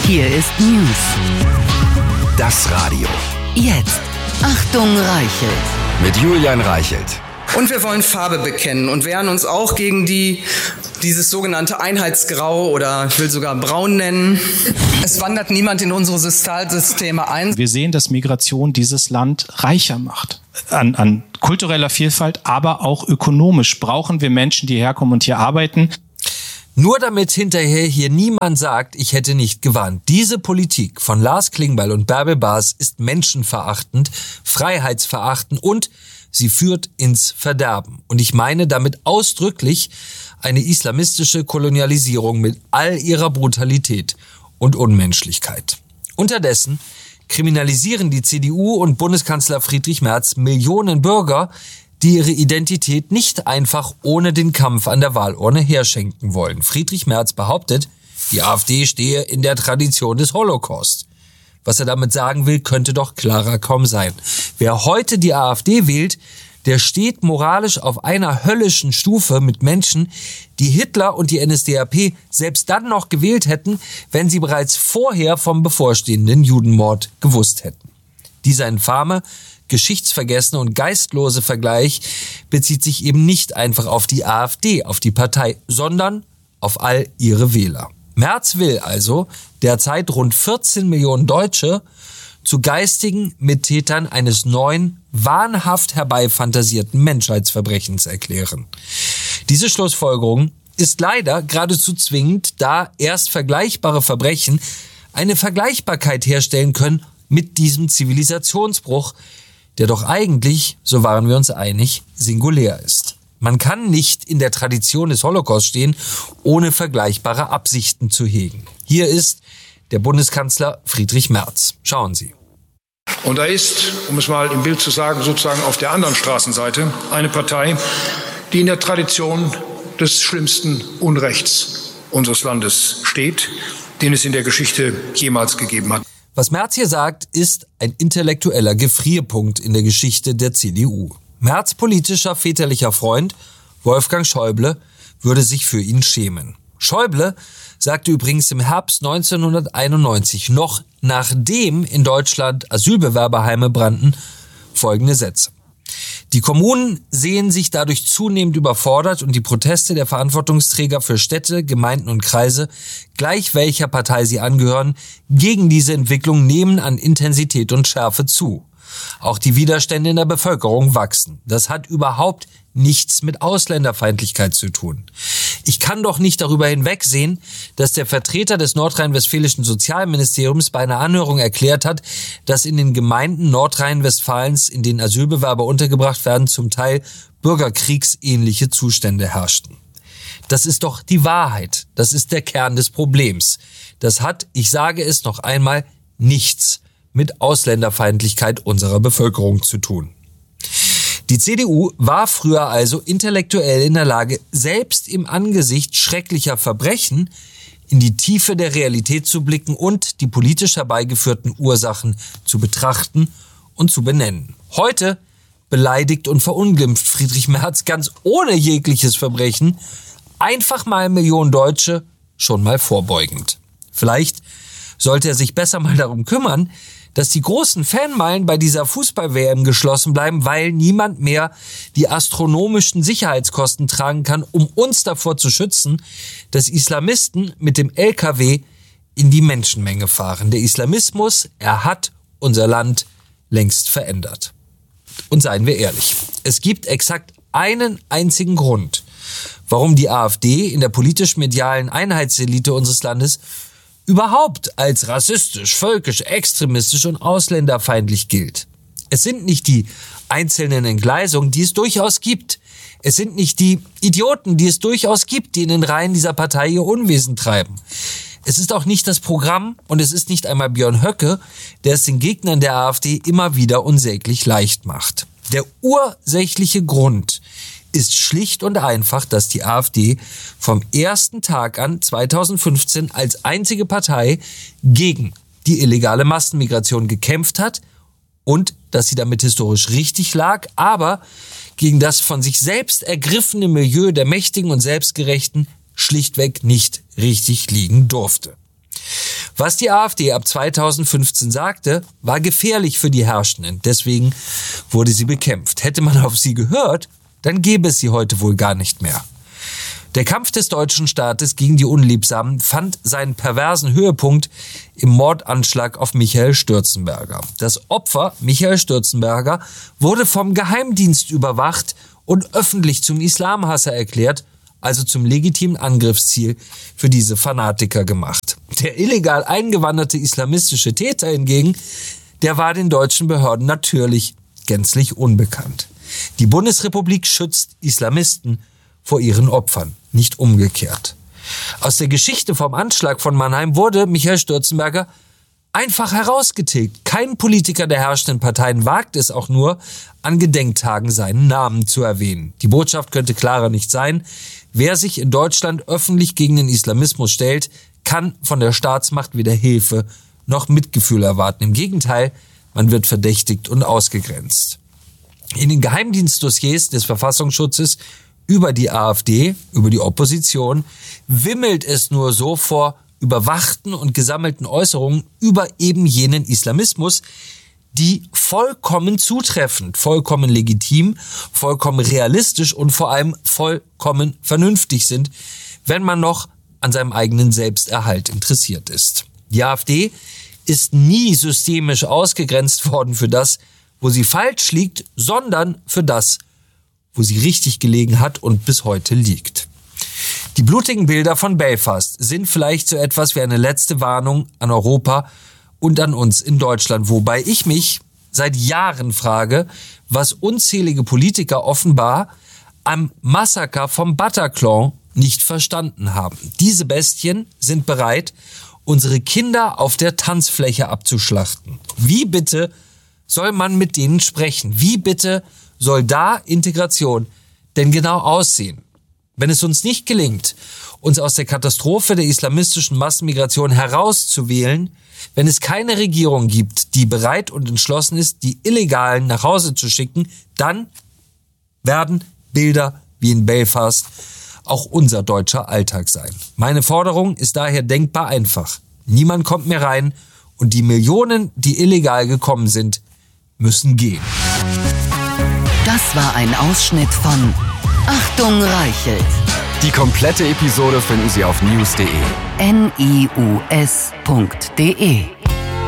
Hier ist News. Das Radio. Jetzt. Achtung, Reichelt. Mit Julian Reichelt. Und wir wollen Farbe bekennen und wehren uns auch gegen dieses sogenannte Einheitsgrau oder ich will sogar braun nennen. Es wandert niemand in unsere Sozialsysteme ein. Wir sehen, dass Migration dieses Land reicher macht. An kultureller Vielfalt, aber auch ökonomisch brauchen wir Menschen, die herkommen und hier arbeiten. Nur damit hinterher hier niemand sagt, ich hätte nicht gewarnt. Diese Politik von Lars Klingbeil und Bärbel Bas ist menschenverachtend, freiheitsverachtend und sie führt ins Verderben. Und ich meine damit ausdrücklich eine islamistische Kolonialisierung mit all ihrer Brutalität und Unmenschlichkeit. Unterdessen kriminalisieren die CDU und Bundeskanzler Friedrich Merz Millionen Bürger, die ihre Identität nicht einfach ohne den Kampf an der Wahlurne herschenken wollen. Friedrich Merz behauptet, die AfD stehe in der Tradition des Holocaust. Was er damit sagen will, könnte doch klarer kaum sein. Wer heute die AfD wählt, der steht moralisch auf einer höllischen Stufe mit Menschen, die Hitler und die NSDAP selbst dann noch gewählt hätten, wenn sie bereits vorher vom bevorstehenden Judenmord gewusst hätten. Dieser infame, geschichtsvergessene und geistlose Vergleich bezieht sich eben nicht einfach auf die AfD, auf die Partei, sondern auf all ihre Wähler. Merz will also derzeit rund 14 Millionen Deutsche zu geistigen Mittätern eines neuen, wahnhaft herbeifantasierten Menschheitsverbrechens erklären. Diese Schlussfolgerung ist leider geradezu zwingend, da erst vergleichbare Verbrechen eine Vergleichbarkeit herstellen können mit diesem Zivilisationsbruch, der doch eigentlich, so waren wir uns einig, singulär ist. Man kann nicht in der Tradition des Holocaust stehen, ohne vergleichbare Absichten zu hegen. Hier ist der Bundeskanzler Friedrich Merz. Schauen Sie. Und da ist, um es mal im Bild zu sagen, sozusagen auf der anderen Straßenseite eine Partei, die in der Tradition des schlimmsten Unrechts unseres Landes steht, den es in der Geschichte jemals gegeben hat. Was Merz hier sagt, ist ein intellektueller Gefrierpunkt in der Geschichte der CDU. Merz' politischer väterlicher Freund, Wolfgang Schäuble, würde sich für ihn schämen. Schäuble sagte übrigens im Herbst 1991, noch nachdem in Deutschland Asylbewerberheime brannten, folgende Sätze. Die Kommunen sehen sich dadurch zunehmend überfordert und die Proteste der Verantwortungsträger für Städte, Gemeinden und Kreise, gleich welcher Partei sie angehören, gegen diese Entwicklung nehmen an Intensität und Schärfe zu. Auch die Widerstände in der Bevölkerung wachsen. Das hat überhaupt nichts mit Ausländerfeindlichkeit zu tun. Ich kann doch nicht darüber hinwegsehen, dass der Vertreter des nordrhein-westfälischen Sozialministeriums bei einer Anhörung erklärt hat, dass in den Gemeinden Nordrhein-Westfalens, in denen Asylbewerber untergebracht werden, zum Teil bürgerkriegsähnliche Zustände herrschten. Das ist doch die Wahrheit. Das ist der Kern des Problems. Das hat, ich sage es noch einmal, nichts mit Ausländerfeindlichkeit unserer Bevölkerung zu tun. Die CDU war früher also intellektuell in der Lage, selbst im Angesicht schrecklicher Verbrechen in die Tiefe der Realität zu blicken und die politisch herbeigeführten Ursachen zu betrachten und zu benennen. Heute beleidigt und verunglimpft Friedrich Merz ganz ohne jegliches Verbrechen einfach mal Millionen Deutsche schon mal vorbeugend. Vielleicht sollte er sich besser mal darum kümmern, dass die großen Fanmeilen bei dieser Fußball-WM geschlossen bleiben, weil niemand mehr die astronomischen Sicherheitskosten tragen kann, um uns davor zu schützen, dass Islamisten mit dem LKW in die Menschenmenge fahren. Der Islamismus, er hat unser Land längst verändert. Und seien wir ehrlich, es gibt exakt einen einzigen Grund, warum die AfD in der politisch-medialen Einheitselite unseres Landes überhaupt als rassistisch, völkisch, extremistisch und ausländerfeindlich gilt. Es sind nicht die einzelnen Entgleisungen, die es durchaus gibt. Es sind nicht die Idioten, die es durchaus gibt, die in den Reihen dieser Partei ihr Unwesen treiben. Es ist auch nicht das Programm und es ist nicht einmal Björn Höcke, der es den Gegnern der AfD immer wieder unsäglich leicht macht. Der ursächliche Grund ist schlicht und einfach, dass die AfD vom ersten Tag an 2015 als einzige Partei gegen die illegale Massenmigration gekämpft hat und dass sie damit historisch richtig lag, aber gegen das von sich selbst ergriffene Milieu der Mächtigen und Selbstgerechten schlichtweg nicht richtig liegen durfte. Was die AfD ab 2015 sagte, war gefährlich für die Herrschenden. Deswegen wurde sie bekämpft. Hätte man auf sie gehört, dann gäbe es sie heute wohl gar nicht mehr. Der Kampf des deutschen Staates gegen die Unliebsamen fand seinen perversen Höhepunkt im Mordanschlag auf Michael Stürzenberger. Das Opfer, Michael Stürzenberger, wurde vom Geheimdienst überwacht und öffentlich zum Islamhasser erklärt, also zum legitimen Angriffsziel für diese Fanatiker gemacht. Der illegal eingewanderte islamistische Täter hingegen, der war den deutschen Behörden natürlich gänzlich unbekannt. Die Bundesrepublik schützt Islamisten vor ihren Opfern, nicht umgekehrt. Aus der Geschichte vom Anschlag von Mannheim wurde Michael Stürzenberger einfach herausgetilgt. Kein Politiker der herrschenden Parteien wagt es auch nur, an Gedenktagen seinen Namen zu erwähnen. Die Botschaft könnte klarer nicht sein. Wer sich in Deutschland öffentlich gegen den Islamismus stellt, kann von der Staatsmacht weder Hilfe noch Mitgefühl erwarten. Im Gegenteil, man wird verdächtigt und ausgegrenzt. In den Geheimdienstdossiers des Verfassungsschutzes über die AfD, über die Opposition, wimmelt es nur so vor überwachten und gesammelten Äußerungen über eben jenen Islamismus, die vollkommen zutreffend, vollkommen legitim, vollkommen realistisch und vor allem vollkommen vernünftig sind, wenn man noch an seinem eigenen Selbsterhalt interessiert ist. Die AfD ist nie systemisch ausgegrenzt worden für das, wo sie falsch liegt, sondern für das, wo sie richtig gelegen hat und bis heute liegt. Die blutigen Bilder von Belfast sind vielleicht so etwas wie eine letzte Warnung an Europa und an uns in Deutschland, wobei ich mich seit Jahren frage, was unzählige Politiker offenbar am Massaker vom Bataclan nicht verstanden haben. Diese Bestien sind bereit, unsere Kinder auf der Tanzfläche abzuschlachten. Wie bitte soll man mit denen sprechen? Wie bitte soll da Integration denn genau aussehen? Wenn es uns nicht gelingt, uns aus der Katastrophe der islamistischen Massenmigration herauszuwählen, wenn es keine Regierung gibt, die bereit und entschlossen ist, die Illegalen nach Hause zu schicken, dann werden Bilder wie in Belfast auch unser deutscher Alltag sein. Meine Forderung ist daher denkbar einfach. Niemand kommt mehr rein und die Millionen, die illegal gekommen sind, müssen gehen. Das war ein Ausschnitt von Achtung Reichelt. Die komplette Episode finden Sie auf news.de. NIUS.de